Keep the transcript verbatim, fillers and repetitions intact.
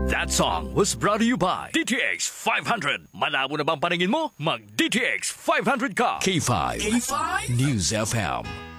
That song was brought to you by D T X five hundred. Malabo na bang paningin mo? Mag D T X five hundred ka. K five. K five. News F M.